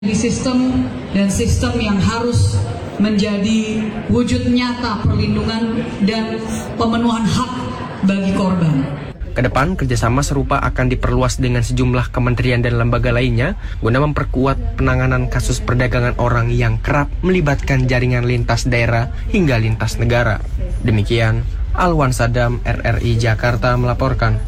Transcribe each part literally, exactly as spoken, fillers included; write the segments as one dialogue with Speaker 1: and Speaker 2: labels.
Speaker 1: Di sistem dan sistem yang harus menjadi wujud nyata perlindungan dan pemenuhan hak bagi korban.
Speaker 2: Kedepan, kerjasama serupa akan diperluas dengan sejumlah kementerian dan lembaga lainnya guna memperkuat penanganan kasus perdagangan orang yang kerap melibatkan jaringan lintas daerah hingga lintas negara. Demikian, Alwan Sadam, R R I Jakarta melaporkan.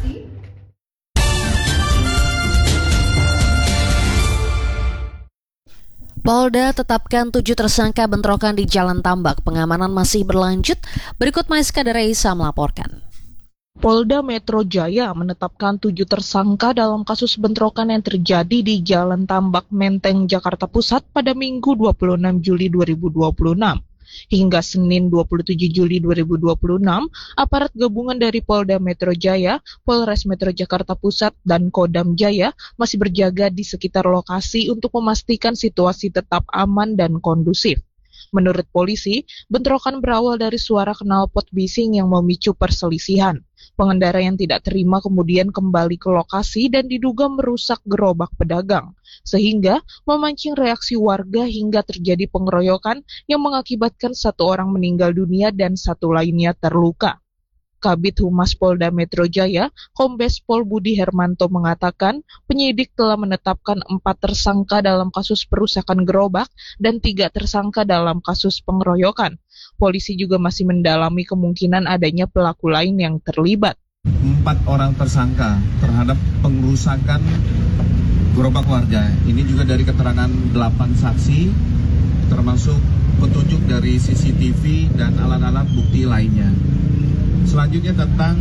Speaker 3: Polda tetapkan tujuh tersangka bentrokan di Jalan Tambak. Pengamanan masih berlanjut. Berikut Maiska Dareisa melaporkan.
Speaker 4: Polda Metro Jaya menetapkan tujuh tersangka dalam kasus bentrokan yang terjadi di Jalan Tambak, Menteng, Jakarta Pusat pada Minggu dua puluh enam Juli dua ribu dua puluh enam. Hingga Senin dua puluh tujuh Juli dua ribu dua puluh enam, aparat gabungan dari Polda Metro Jaya, Polres Metro Jakarta Pusat, dan Kodam Jaya masih berjaga di sekitar lokasi untuk memastikan situasi tetap aman dan kondusif. Menurut polisi, bentrokan berawal dari suara knalpot bising yang memicu perselisihan. Pengendara yang tidak terima kemudian kembali ke lokasi dan diduga merusak gerobak pedagang, sehingga memancing reaksi warga hingga terjadi pengeroyokan yang mengakibatkan satu orang meninggal dunia dan satu lainnya terluka. Kabid Humas Polda Metro Jaya, Kombes Pol Budi Hermanto mengatakan penyidik telah menetapkan empat tersangka dalam kasus perusakan gerobak dan tiga tersangka dalam kasus pengeroyokan. Polisi juga masih mendalami kemungkinan adanya pelaku lain yang terlibat.
Speaker 5: Empat orang tersangka terhadap pengerusakan gerobak warga. Ini juga dari keterangan delapan saksi, termasuk petunjuk dari C C T V dan alat-alat bukti lainnya. Selanjutnya tentang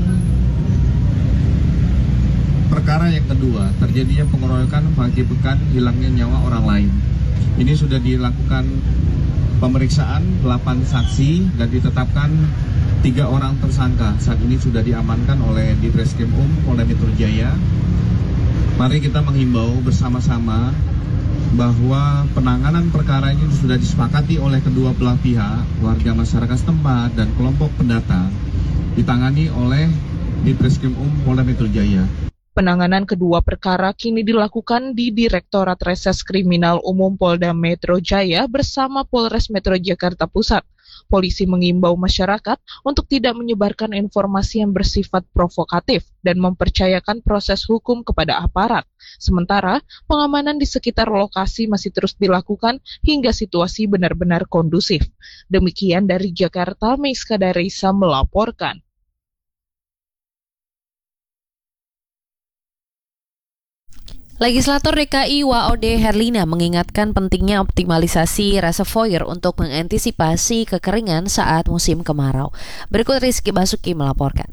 Speaker 5: perkara yang kedua, terjadinya pengeroyokan mengakibatkan hilangnya nyawa orang lain. Ini sudah dilakukan pemeriksaan delapan saksi dan ditetapkan tiga orang tersangka. Saat ini sudah diamankan oleh Ditreskrimum Polda Metro Jaya. Mari kita menghimbau bersama-sama bahwa penanganan perkara ini sudah disepakati oleh kedua belah pihak, warga masyarakat setempat dan kelompok pendatang, ditangani oleh Ditreskrimum Polda Metro Jaya.
Speaker 4: Penanganan kedua perkara kini dilakukan di Direktorat Reses Kriminal Umum Polda Metro Jaya bersama Polres Metro Jakarta Pusat. Polisi mengimbau masyarakat untuk tidak menyebarkan informasi yang bersifat provokatif dan mempercayakan proses hukum kepada aparat. Sementara, pengamanan di sekitar lokasi masih terus dilakukan hingga situasi benar-benar kondusif. Demikian dari Jakarta, Maiska Dareisa melaporkan.
Speaker 3: Legislator D K I W A O D Herlina mengingatkan pentingnya optimalisasi reservoir untuk mengantisipasi kekeringan saat musim kemarau. Berikut Rizky Basuki melaporkan.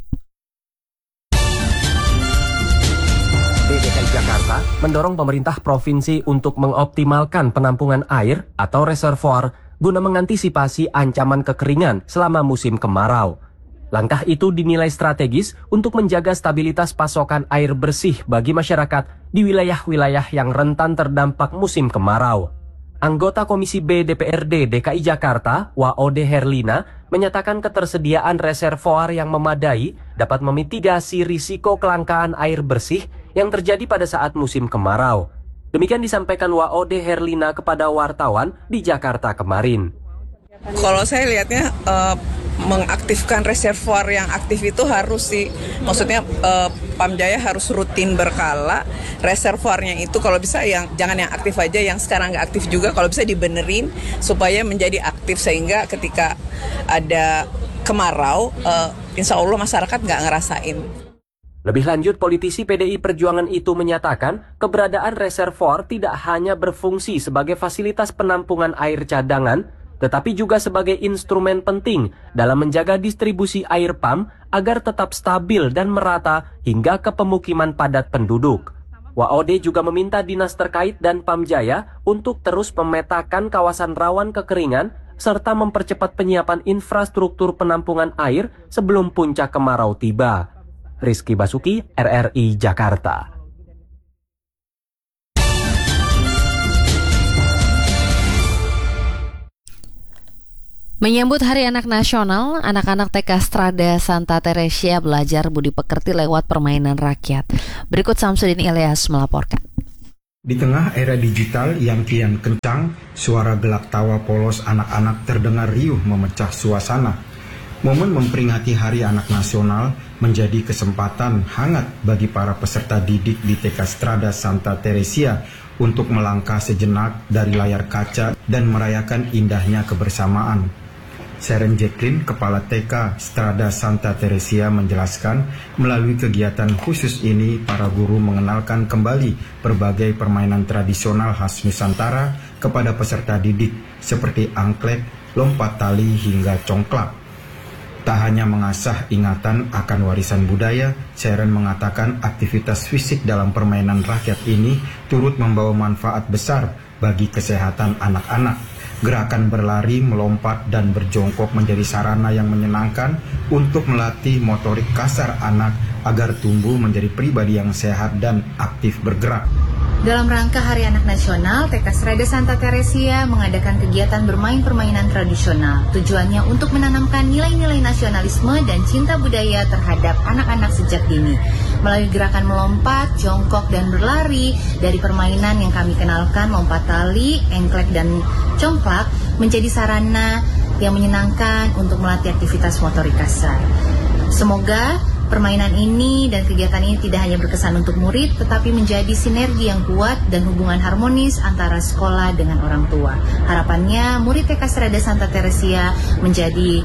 Speaker 2: D K I Jakarta mendorong pemerintah provinsi untuk mengoptimalkan penampungan air atau reservoir guna mengantisipasi ancaman kekeringan selama musim kemarau. Langkah itu dinilai strategis untuk menjaga stabilitas pasokan air bersih bagi masyarakat di wilayah-wilayah yang rentan terdampak musim kemarau. Anggota Komisi B D P R D D K I Jakarta, W A O D Herlina, menyatakan ketersediaan reservoir yang memadai dapat memitigasi risiko kelangkaan air bersih yang terjadi pada saat musim kemarau. Demikian disampaikan W A O D Herlina kepada wartawan di Jakarta kemarin.
Speaker 6: Kalau saya lihatnya uh, mengaktifkan reservoir yang aktif itu harus sih, maksudnya uh, Pamjaya harus rutin berkala. Reservoirnya itu kalau bisa yang jangan yang aktif aja, yang sekarang nggak aktif juga kalau bisa dibenerin supaya menjadi aktif sehingga ketika ada kemarau, uh, insya Allah masyarakat nggak ngerasain.
Speaker 2: Lebih lanjut, politisi P D I Perjuangan itu menyatakan keberadaan reservoir tidak hanya berfungsi sebagai fasilitas penampungan air cadangan, tetapi juga sebagai instrumen penting dalam menjaga distribusi air pam agar tetap stabil dan merata hingga ke pemukiman padat penduduk. W A O D juga meminta dinas terkait dan Pamjaya untuk terus memetakan kawasan rawan kekeringan serta mempercepat penyiapan infrastruktur penampungan air sebelum puncak kemarau tiba. Rizky Basuki, R R I Jakarta.
Speaker 3: Menyambut Hari Anak Nasional, anak-anak T K Strada Santa Teresia belajar budi pekerti lewat permainan rakyat. Berikut Samsudin Ilyas melaporkan.
Speaker 7: Di tengah era digital yang kian kencang, suara gelak tawa polos anak-anak terdengar riuh memecah suasana. Momen memperingati Hari Anak Nasional menjadi kesempatan hangat bagi para peserta didik di T K Strada Santa Teresia untuk melangkah sejenak dari layar kaca dan merayakan indahnya kebersamaan. Sharon Jacqueline, Kepala T K Strada Santa Teresia menjelaskan, melalui kegiatan khusus ini, para guru mengenalkan kembali berbagai permainan tradisional khas Nusantara kepada peserta didik, seperti angklek, lompat tali, hingga congklak. Tak hanya mengasah ingatan akan warisan budaya, Sharon mengatakan aktivitas fisik dalam permainan rakyat ini turut membawa manfaat besar bagi kesehatan anak-anak. Gerakan berlari, melompat, dan berjongkok menjadi sarana yang menyenangkan untuk melatih motorik kasar anak agar tumbuh menjadi pribadi yang sehat dan aktif bergerak.
Speaker 8: Dalam rangka Hari Anak Nasional, T K Strada Santa Teresia mengadakan kegiatan bermain permainan tradisional. Tujuannya untuk menanamkan nilai-nilai nasionalisme dan cinta budaya terhadap anak-anak sejak dini. Melalui gerakan melompat, jongkok, dan berlari, dari permainan yang kami kenalkan, lompat tali, engklek, dan congklak, menjadi sarana yang menyenangkan untuk melatih aktivitas motorik kasar. Semoga permainan ini dan kegiatan ini tidak hanya berkesan untuk murid, tetapi menjadi sinergi yang kuat dan hubungan harmonis antara sekolah dengan orang tua. Harapannya murid T K Strada Santa Teresia menjadi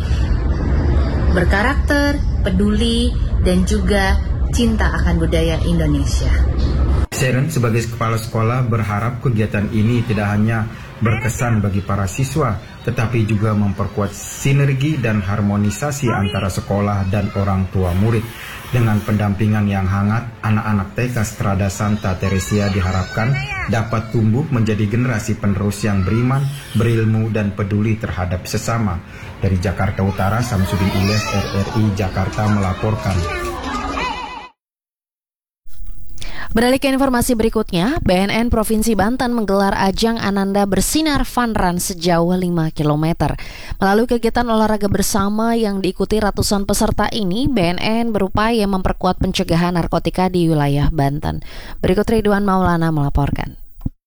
Speaker 8: berkarakter, peduli, dan juga cinta akan budaya Indonesia.
Speaker 7: Sharon sebagai kepala sekolah berharap kegiatan ini tidak hanya berkesan bagi para siswa, tetapi juga memperkuat sinergi dan harmonisasi antara sekolah dan orang tua murid. Dengan pendampingan yang hangat, anak-anak T K Strada Santa Teresia diharapkan dapat tumbuh menjadi generasi penerus yang beriman, berilmu, dan peduli terhadap sesama. Dari Jakarta Utara, Samsudin Ilyas, R R I Jakarta melaporkan.
Speaker 3: Beralih ke informasi berikutnya, B N N Provinsi Banten menggelar ajang Ananda Bersinar Fun Run sejauh lima kilometer. Melalui kegiatan olahraga bersama yang diikuti ratusan peserta ini, B N N berupaya memperkuat pencegahan narkotika di wilayah Banten. Berikut Ridwan Maulana melaporkan.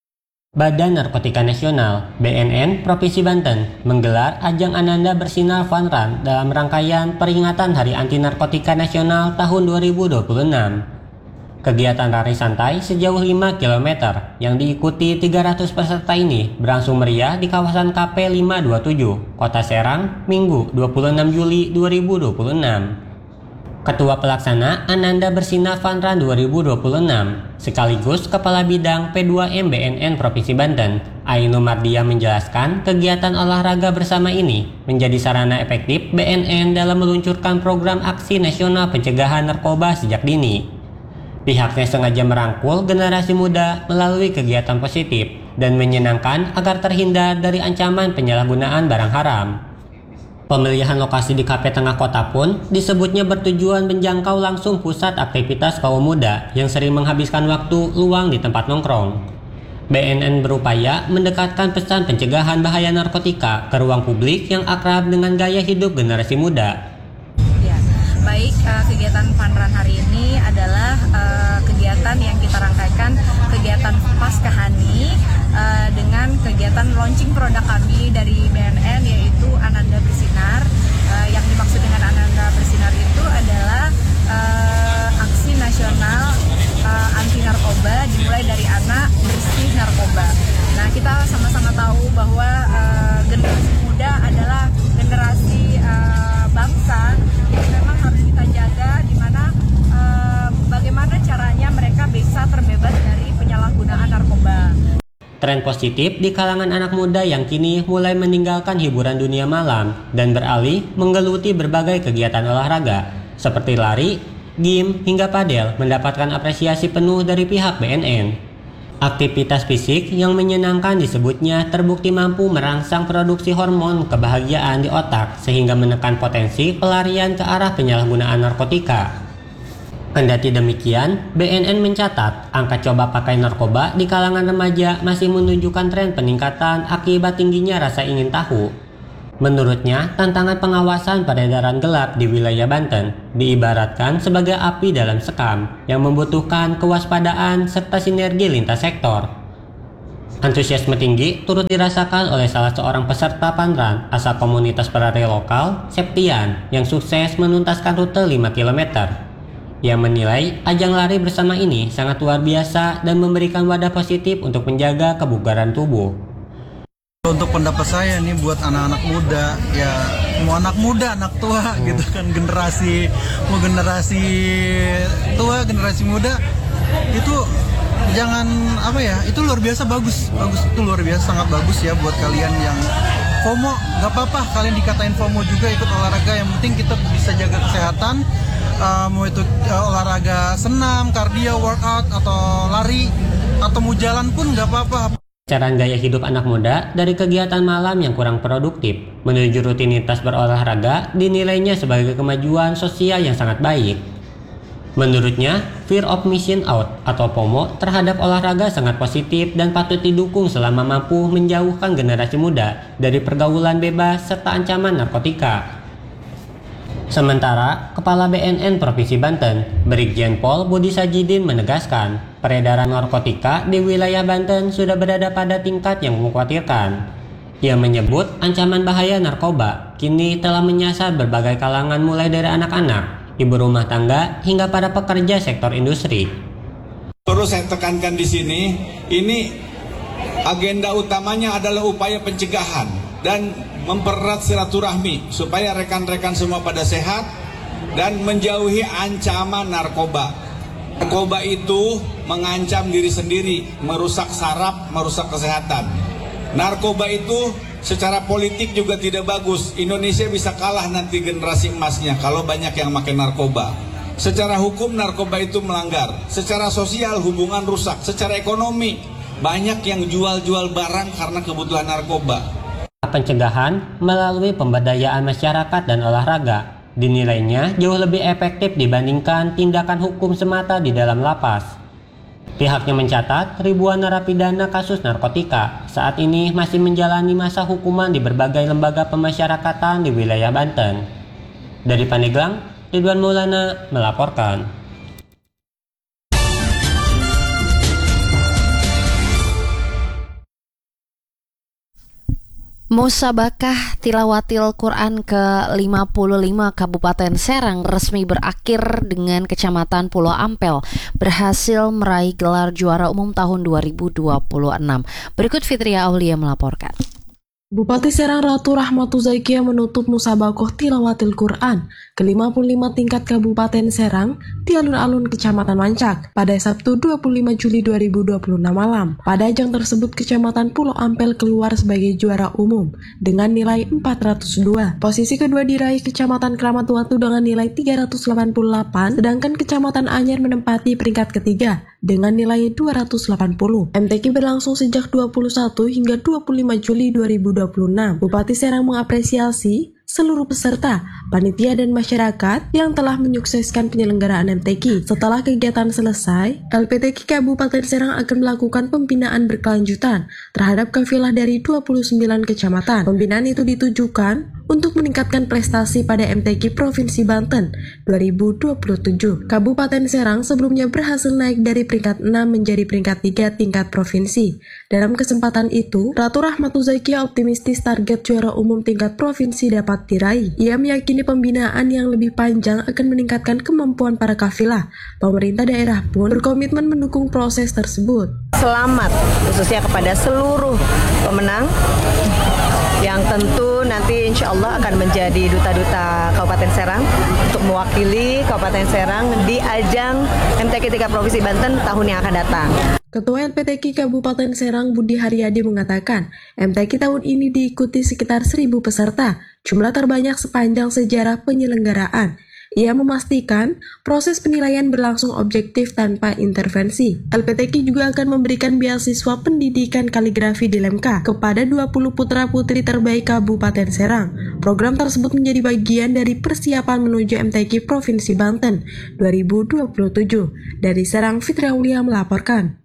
Speaker 9: Badan Narkotika Nasional B N N Provinsi Banten menggelar ajang Ananda Bersinar Fun Run dalam rangkaian peringatan Hari Anti Narkotika Nasional tahun dua ribu dua puluh enam. Kegiatan lari santai sejauh lima kilometer yang diikuti tiga ratus peserta ini berlangsung meriah di kawasan K P lima dua tujuh, Kota Serang, Minggu dua puluh enam Juli dua ribu dua puluh enam. Ketua Pelaksana Ananda Bersinar Fun Run dua ribu dua puluh enam, sekaligus Kepala Bidang P dua M B N N Provinsi Banten, Ainu Mardia menjelaskan kegiatan olahraga bersama ini menjadi sarana efektif B N N dalam meluncurkan program aksi nasional pencegahan narkoba sejak dini. Pihaknya sengaja merangkul generasi muda melalui kegiatan positif dan menyenangkan agar terhindar dari ancaman penyalahgunaan barang haram. Pemilihan lokasi di K P Tengah Kota pun disebutnya bertujuan menjangkau langsung pusat aktivitas kaum muda yang sering menghabiskan waktu luang di tempat nongkrong. B N N berupaya mendekatkan pesan pencegahan bahaya narkotika ke ruang publik yang akrab dengan gaya hidup generasi muda.
Speaker 10: Baik, uh, kegiatan Fun Run hari ini adalah uh, kegiatan yang kita rangkaikan, kegiatan Paskahani uh, dengan kegiatan launching produk kami dari B N N, yaitu Ananda Bersinar. Uh, yang dimaksud dengan Ananda Bersinar itu adalah uh, aksi nasional uh, anti narkoba dimulai dari anak bersih narkoba. Nah, kita sama-sama tahu bahwa uh, generasi muda adalah generasi uh, bangsa yang memang harus kita jaga, di mana uh, bagaimana caranya mereka bisa terbebas dari penyalahgunaan narkoba.
Speaker 9: Tren positif di kalangan anak muda yang kini mulai meninggalkan hiburan dunia malam dan beralih menggeluti berbagai kegiatan olahraga seperti lari, gym, hingga padel mendapatkan apresiasi penuh dari pihak B N N. Aktivitas fisik yang menyenangkan disebutnya terbukti mampu merangsang produksi hormon kebahagiaan di otak sehingga menekan potensi pelarian ke arah penyalahgunaan narkotika. Kendati demikian, B N N mencatat angka coba pakai narkoba di kalangan remaja masih menunjukkan tren peningkatan akibat tingginya rasa ingin tahu. Menurutnya, tantangan pengawasan peredaran gelap di wilayah Banten diibaratkan sebagai api dalam sekam yang membutuhkan kewaspadaan serta sinergi lintas sektor. Antusiasme tinggi turut dirasakan oleh salah seorang peserta Panran asal komunitas perare lokal, Septian, yang sukses menuntaskan rute lima kilometer. Ia menilai ajang lari bersama ini sangat luar biasa dan memberikan wadah positif untuk menjaga kebugaran tubuh.
Speaker 11: Untuk pendapat saya nih buat anak-anak muda, ya mau anak muda, anak tua hmm. gitu kan, generasi mau generasi tua, generasi muda itu jangan apa ya, itu luar biasa bagus, bagus itu luar biasa sangat bagus ya buat kalian yang FOMO, nggak apa-apa kalian dikatain FOMO juga ikut olahraga, yang penting kita bisa jaga kesehatan, uh, mau itu uh, olahraga senam, kardio, workout atau lari atau mau jalan pun nggak apa-apa.
Speaker 9: Cara gaya hidup anak muda dari kegiatan malam yang kurang produktif menuju rutinitas berolahraga dinilainya sebagai kemajuan sosial yang sangat baik. Menurutnya, fear of missing out atau FOMO terhadap olahraga sangat positif dan patut didukung selama mampu menjauhkan generasi muda dari pergaulan bebas serta ancaman narkotika. Sementara, Kepala B N N Provinsi Banten, Brigjen Pol Budi Sajidin menegaskan, peredaran narkotika di wilayah Banten sudah berada pada tingkat yang mengkhawatirkan. Ia menyebut ancaman bahaya narkoba kini telah menyasar berbagai kalangan mulai dari anak-anak, ibu rumah tangga, hingga para pekerja sektor industri.
Speaker 12: Terus saya tekankan di sini, ini agenda utamanya adalah upaya pencegahan dan mempererat silaturahmi supaya rekan-rekan semua pada sehat dan menjauhi ancaman narkoba. Narkoba itu mengancam diri sendiri, merusak saraf, merusak kesehatan. Narkoba itu secara politik juga tidak bagus. Indonesia bisa kalah nanti generasi emasnya kalau banyak yang makan narkoba. Secara hukum narkoba itu melanggar. Secara sosial hubungan rusak. Secara ekonomi banyak yang jual-jual barang karena kebutuhan narkoba.
Speaker 9: Pencegahan melalui pemberdayaan masyarakat dan olahraga dinilainya jauh lebih efektif dibandingkan tindakan hukum semata di dalam lapas. Pihaknya mencatat ribuan narapidana kasus narkotika saat ini masih menjalani masa hukuman di berbagai lembaga pemasyarakatan di wilayah Banten. Dari Pandeglang, Ridwan Maulana melaporkan.
Speaker 3: Musabakah Tilawatil Quran ke lima puluh lima Kabupaten Serang resmi berakhir dengan Kecamatan Pulau Ampel berhasil meraih gelar juara umum tahun dua ribu dua puluh enam. Berikut Fitria Aulia melaporkan.
Speaker 13: Bupati Serang Ratu Rahmatu Zaikia menutup Musabakoh Tilawatil Quran ke lima puluh lima tingkat Kabupaten Serang di alun-alun Kecamatan Mancak pada Sabtu dua puluh lima Juli dua ribu dua puluh enam malam. Pada ajang tersebut Kecamatan Pulau Ampel keluar sebagai juara umum dengan nilai empat ratus dua. Posisi kedua diraih Kecamatan Kramat Watu dengan nilai tiga ratus delapan puluh delapan, sedangkan Kecamatan Anyar menempati peringkat ketiga dengan nilai dua ratus delapan puluh. M T Q berlangsung sejak dua puluh satu hingga dua puluh lima Juli dua ribu dua puluh enam. Bupati Serang mengapresiasi seluruh peserta, panitia dan masyarakat yang telah menyukseskan penyelenggaraan M T Q. Setelah kegiatan selesai, L P T Q Kabupaten Serang akan melakukan pembinaan berkelanjutan terhadap kafilah dari dua puluh sembilan kecamatan. Pembinaan itu ditujukan untuk meningkatkan prestasi pada M T Q Provinsi Banten dua ribu dua puluh tujuh. Kabupaten Serang sebelumnya berhasil naik dari peringkat enam menjadi peringkat tiga tingkat provinsi. Dalam kesempatan itu, Ratu Rahmatu Zaikia optimistis target juara umum tingkat provinsi dapat diraih. Ia meyakini pembinaan yang lebih panjang akan meningkatkan kemampuan para kafilah. Pemerintah daerah pun berkomitmen mendukung proses tersebut.
Speaker 14: Selamat khususnya kepada seluruh pemenang yang tentu nanti insya Allah akan menjadi duta-duta Kabupaten Serang untuk mewakili Kabupaten Serang di ajang M T Q tiga Provinsi Banten tahun yang akan datang.
Speaker 13: Ketua L P T Q Kabupaten Serang Budi Haryadi mengatakan, M T Q tahun ini diikuti sekitar seribu peserta, jumlah terbanyak sepanjang sejarah penyelenggaraan. Ia memastikan proses penilaian berlangsung objektif tanpa intervensi. L P T Q juga akan memberikan beasiswa pendidikan kaligrafi di Lemka kepada dua puluh putra-putri terbaik Kabupaten Serang. Program tersebut menjadi bagian dari persiapan menuju M T Q Provinsi Banten dua ribu dua puluh tujuh. Dari Serang, Fitri Aulia melaporkan.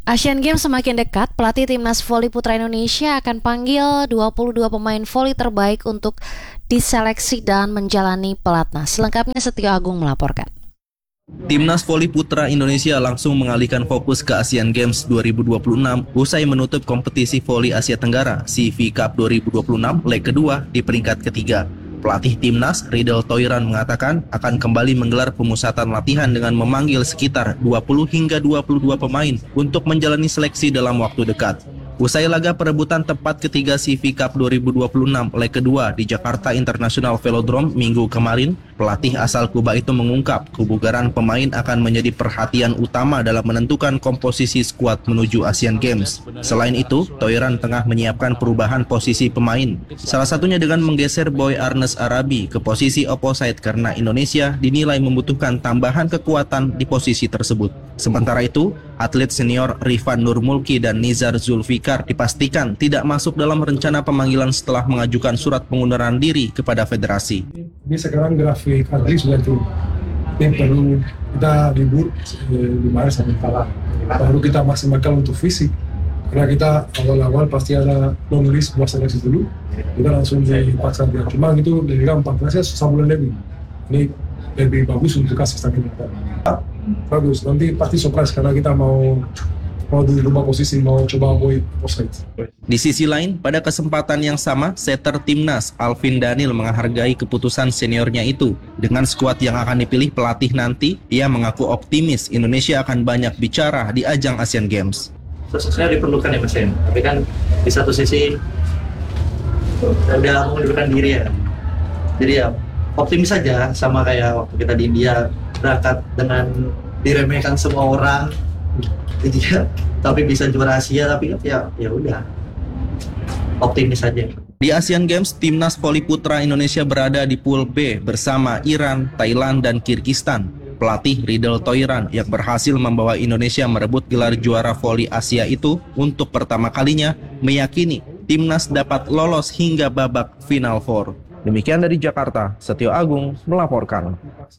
Speaker 3: Asian Games semakin dekat, pelatih timnas voli putra Indonesia akan panggil dua puluh dua pemain voli terbaik untuk diseleksi dan menjalani pelatnas. Selengkapnya Setio Agung melaporkan.
Speaker 15: Timnas voli putra Indonesia langsung mengalihkan fokus ke Asian Games dua ribu dua puluh enam usai menutup kompetisi voli Asia Tenggara C V Cup dua ribu dua puluh enam leg kedua di peringkat ketiga. Pelatih Timnas, Riedel Thoiran, mengatakan akan kembali menggelar pemusatan latihan dengan memanggil sekitar dua puluh hingga dua puluh dua pemain untuk menjalani seleksi dalam waktu dekat. Usai laga perebutan tempat ketiga C V Cup dua ribu dua puluh enam leg kedua di Jakarta International Velodrome minggu kemarin, pelatih asal Kuba itu mengungkap kebugaran pemain akan menjadi perhatian utama dalam menentukan komposisi skuad menuju Asian Games. Selain itu, Thoiran tengah menyiapkan perubahan posisi pemain. Salah satunya dengan menggeser Boy Arnes Arabi ke posisi opposite karena Indonesia dinilai membutuhkan tambahan kekuatan di posisi tersebut. Sementara itu, atlet senior Rifan Nurmulki dan Nizar Zulfikar dipastikan tidak masuk dalam rencana pemanggilan setelah mengajukan surat pengunduran diri kepada federasi.
Speaker 16: Ini sekarang grafik atlet sudah turun. Ini perlu kita libur di Maret sampai kalah. Baru kita maksimalkan untuk fisik. Karena kita awal-awal pasti ada long list buat seleksi dulu. Kita langsung dipaksa dia. Cuma itu dari gampang. Saya sebulan lebih. Ini lebih bagus untuk kasih stamina. Bagus. Nanti pasti surprise karena kita mau mau di rumah posisi, mau coba boy offside.
Speaker 15: Di sisi lain, pada kesempatan yang sama, setter Timnas Alvin Daniel menghargai keputusan seniornya itu. Dengan skuad yang akan dipilih pelatih nanti, ia mengaku optimis Indonesia akan banyak bicara di ajang Asian Games.
Speaker 17: Sebenarnya diperlukan ya Mas Hen, tapi kan di satu sisi udah mengundurkan diri ya. Jadi ya optimis saja, sama kayak waktu kita di India berangkat dengan diremehkan semua orang. Jadi ya, tapi bisa juara Asia, tapi ya ya udah optimis saja.
Speaker 15: Di Asian Games, timnas voli putra Indonesia berada di Pool B bersama Iran, Thailand, dan Kirgistan. Pelatih Riedel Thoiran yang berhasil membawa Indonesia merebut gelar juara voli Asia itu untuk pertama kalinya meyakini timnas dapat lolos hingga babak Final Four. Demikian dari Jakarta, Setio Agung melaporkan.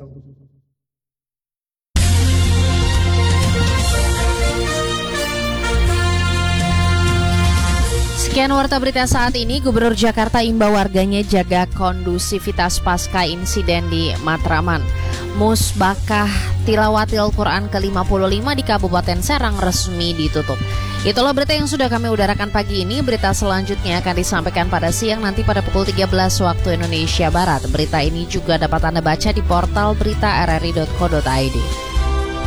Speaker 3: Sekian warta berita saat ini. Gubernur Jakarta imbau warganya jaga kondusivitas pasca insiden di Matraman. Musbakah Tilawatil Quran ke lima puluh lima di Kabupaten Serang resmi ditutup. Itulah berita yang sudah kami udarakan pagi ini. Berita selanjutnya akan disampaikan pada siang nanti pada pukul tiga belas waktu Indonesia Barat. Berita ini juga dapat Anda baca di portal berita r r i dot co dot i d.